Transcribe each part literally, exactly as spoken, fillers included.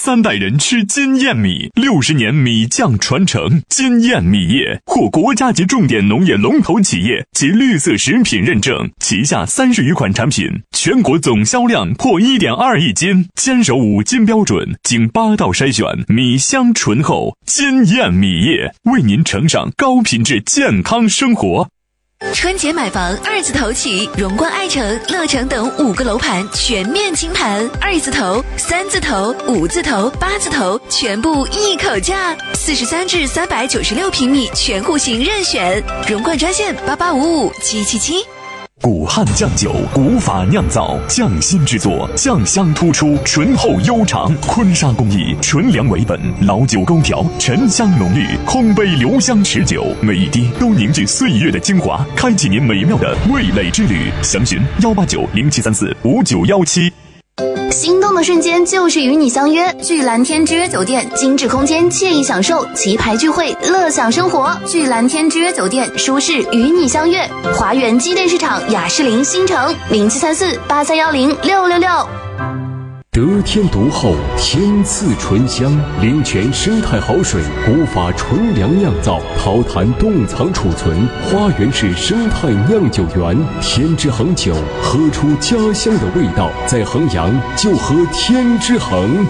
三代人吃金燕米，六十年米酱传承。金燕米业获国家级重点农业龙头企业及绿色食品认证，旗下三十余款产品，全国总销量破 一点二亿斤，坚守五金标准，经八道筛选，米香醇厚。金燕米业为您呈上高品质健康生活。 春节买房二字头起，荣冠爱城、乐城等五个楼盘全面清盘，二字头、三字头、五字头、八字头全部一口价，四十三至三百九十六平米全户型任选。荣冠专线八八五五七七七。 古汉酱酒，古法酿造，匠心制作，酱香突出，醇厚悠长。坤沙工艺，纯粮为本，老酒勾调，沉香浓郁，空杯留香持久，每一滴都凝聚岁月的精华，开启您美妙的味蕾之旅。详询幺八九零七三四五九幺七。 心动的瞬间就是与你相约，聚蓝天之约酒店，精致空间，惬意享受，旗牌聚会，乐享生活。聚蓝天之约酒店，舒适与你相约。华源机电市场雅士林新城零七三四八三幺零六六六。 得天独厚，天赐醇香，灵泉生态好水，古法纯粮酿造，陶坛冻藏储存。花园市生态酿酒园，天之恒酒，喝出家乡的味道。在衡阳就喝天之恒。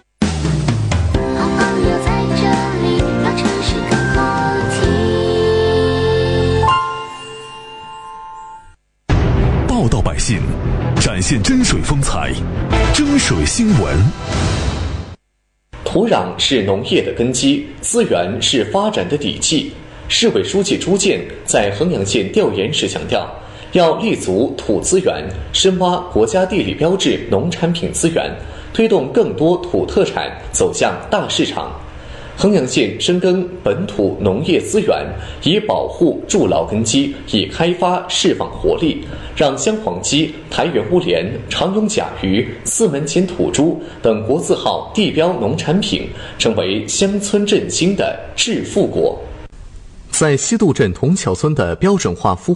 报道百姓，展现真水风采，真水新闻。 土壤是农业的根基，资源是发展的底气。市委书记朱建在衡阳县调研时强调，要立足土资源，深挖国家地理标志农产品资源，推动更多土特产走向大市场。衡阳县深耕本土农业资源，以保护筑牢根基，以开发释放活力，让香黄鸡、台原乌莲、长荣甲鱼、四门前土猪等国字号地标农产品成为乡村振兴的致富国。 在西渡镇桐桥村的标准化孵